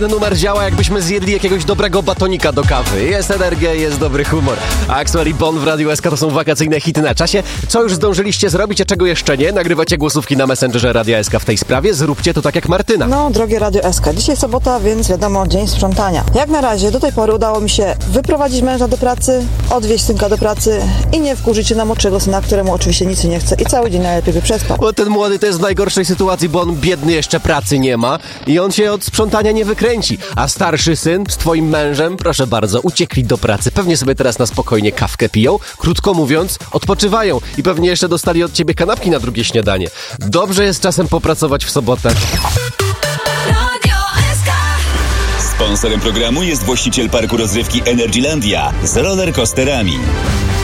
Ten numer działa, jakbyśmy zjedli jakiegoś dobrego batonika do kawy. Jest energia, jest dobry humor. Axwell i Bon w Radiu SK to są wakacyjne hity na czasie. Co już zdążyliście zrobić, a czego jeszcze nie? Nagrywacie głosówki na Messengerze Radia SK w tej sprawie. Zróbcie to tak jak Martyna. No, drogie Radio SK, dzisiaj sobota, więc wiadomo, dzień sprzątania. Jak na razie, do tej pory udało mi się wyprowadzić męża do pracy, odwieźć synka do pracy i nie wkurzyć się na młodszego syna, któremu oczywiście nic nie chce i cały dzień najlepiej by przespał. Bo ten młody to jest w najgorszej sytuacji, bo on biedny jeszcze pracy nie ma i on się od sprzątania nie wykręci. A starszy syn z twoim mężem, proszę bardzo, uciekli do pracy. Pewnie sobie teraz na spokojnie kawkę piją, krótko mówiąc, odpoczywają i pewnie jeszcze dostali od ciebie kanapki na drugie śniadanie. Dobrze jest czasem popracować w sobotę. Sponsorem programu jest właściciel parku rozrywki Energylandia z rollercoasterami.